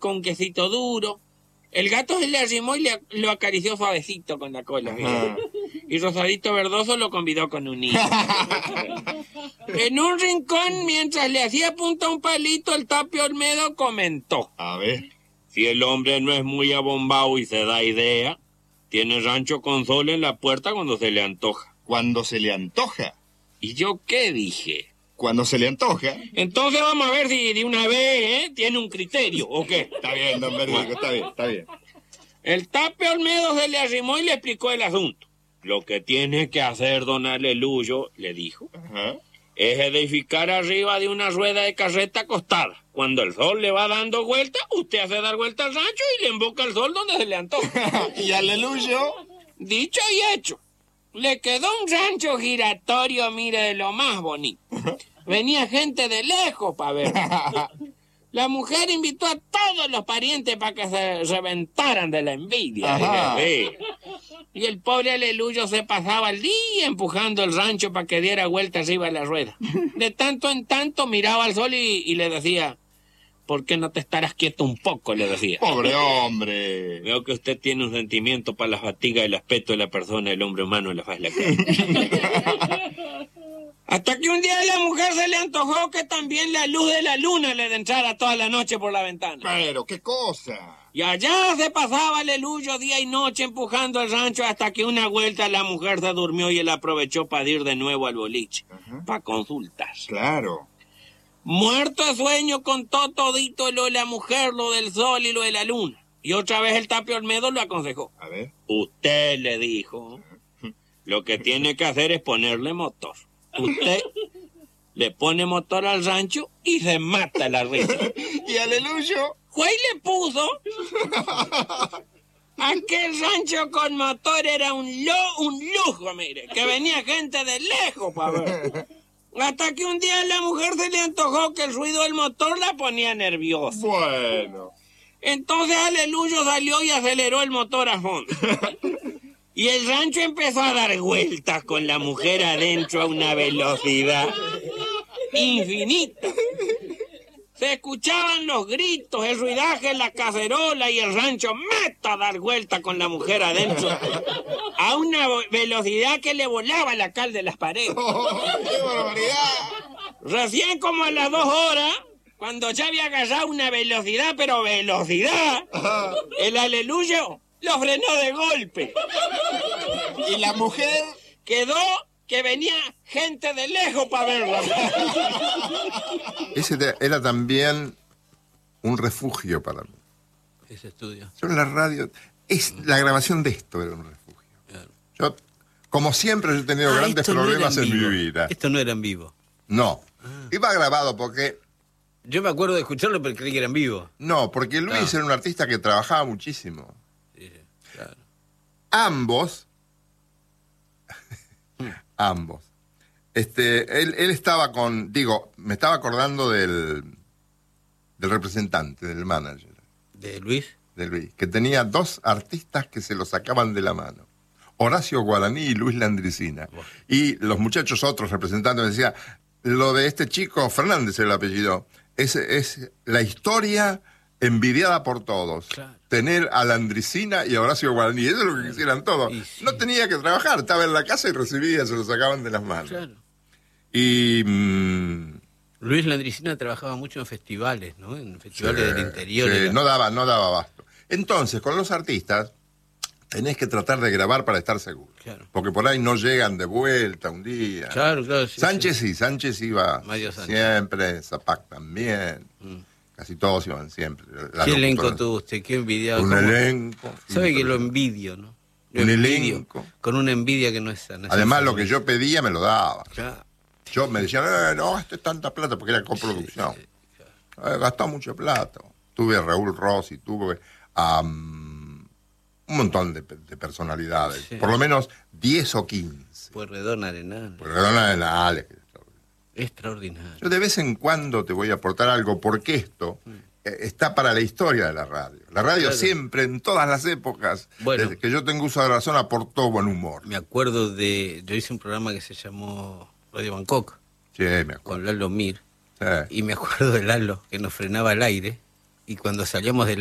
con quesito duro. El gato se le arrimó y lo acarició suavecito con la cola. Y Rosadito Verdoso lo convidó con un niño. En un rincón, mientras le hacía punta a un palito, el Tapio Olmedo comentó: A ver. si el hombre no es muy abombado y se da idea, tiene rancho con sol en la puerta cuando se le antoja. Cuando se le antoja. ¿Y yo qué dije? Cuando se le antoja. Entonces vamos a ver si de una vez tiene un criterio, ¿o qué? Está bien, don Verdugo, está bien, está bien. El Tapio Olmedo se le arrimó y le explicó el asunto. Lo que tiene que hacer don Aleluyo, le dijo, Ajá. es edificar arriba de una rueda de carreta acostada. Cuando el sol le va dando vuelta, usted hace dar vuelta al rancho y le emboca el sol donde se le antoja. Y Aleluyo. Dicho y hecho. Le quedó un rancho giratorio, mire, de lo más bonito. Venía gente de lejos para ver. La mujer invitó a todos los parientes para que se reventaran de la envidia. Ajá. Sí. Y el pobre Aleluyo se pasaba el día empujando el rancho para que diera vuelta arriba de la rueda. De tanto en tanto miraba al sol y le decía: ¿por qué no te estarás quieto un poco?, le decía. Pobre hombre. Veo que usted tiene un sentimiento para la fatiga y el aspecto de la persona, el hombre humano en la faz de la cara. Hasta que un día a la mujer se le antojó que también la luz de la luna le entrara toda la noche por la ventana. Pero, ¿qué cosa? Y allá se pasaba Aleluyo día y noche empujando el rancho hasta que una vuelta la mujer se durmió y él aprovechó para ir de nuevo al boliche, para consultar. Claro. Muerto de sueño contó todito lo de la mujer, lo del sol y lo de la luna. Y otra vez el Tapio Olmedo lo aconsejó. A ver. Usted, le dijo, lo que tiene que hacer es ponerle motor. Usted le pone motor al rancho y se mata la risa. Y Aleluyo. Fue y le puso. Aquel rancho con motor era un lujo, mire, que venía gente de lejos para ver. Hasta que un día a la mujer se le antojó que el ruido del motor la ponía nerviosa. Bueno. Entonces Aleluyo salió y aceleró el motor a fondo. Y el rancho empezó a dar vueltas con la mujer adentro a una velocidad infinita. Se escuchaban los gritos, el ruidaje, la cacerola y el rancho meta a dar vueltas con la mujer adentro a una velocidad que le volaba la cal de las paredes. ¡Qué barbaridad! Recién como a las 2 horas, cuando ya había agarrado una velocidad, pero velocidad, el Aleluyo lo frenó de golpe. Y la mujer. Quedó que venía gente de lejos para verla. Ese era también un refugio para mí. Ese estudio. Yo en la radio, la grabación de esto era un refugio. Claro. Yo, como siempre, he tenido grandes esto no problemas era en mi vivo. vida. Esto no era en vivo. No. Iba grabado porque... Yo me acuerdo de escucharlo, pero creí que era en vivo. No, porque Luis era un artista que trabajaba muchísimo. Sí, claro. Ambos. Él estaba con... me estaba acordando del representante, del manager. ¿De Luis? De Luis, que tenía 2 artistas que se lo sacaban de la mano. Horacio Guaraní y Luis Landricina. Bueno. Y los muchachos, otros representantes, me decían, lo de este chico, Fernández el apellido, es la historia envidiada por todos. Claro. Tener a Landricina y a Horacio Guaraní, eso es lo que quisieran todos. Sí. No tenía que trabajar, estaba en la casa y recibía, se lo sacaban de las manos. Claro. Y... Luis Landricina trabajaba mucho en festivales, ¿no? En festivales del interior. sí, no daba abasto. Entonces, con los artistas, tenés que tratar de grabar para estar seguro. Claro. Porque por ahí no llegan de vuelta un día. Claro, claro. Sí, Sánchez sí. sí, Sánchez iba Mario Sánchez. siempre, Zapac también. Casi todos iban siempre. La ¿Qué elenco locutora. tuvo usted? ¿Qué envidiado? Un ¿Cómo? elenco. ¿Sabe que lo envidio, no? Lo Un envidio, elenco. con una envidia que no es sana. Además, lo que yo pedía me lo daba. Claro. Yo me decían, no gastes tanta plata porque era coproducción. Sí, sí, Gastó mucha plata. Tuve a Raúl Rossi, tuve a un montón de personalidades. Sí. Por lo menos 10 o 15. Pueyrredón Arenal. Perdona de la Ale. Extraordinario. Yo de vez en cuando te voy a aportar algo porque esto está para la historia de la radio. La radio Claro. siempre, en todas las épocas, Bueno. desde que yo tengo uso de razón, aportó buen humor. Me acuerdo yo hice un programa que se llamó Radio Bangkok Sí, me acuerdo. con Lalo Mir. Sí. Y me acuerdo de Lalo, que nos frenaba al aire y cuando salíamos de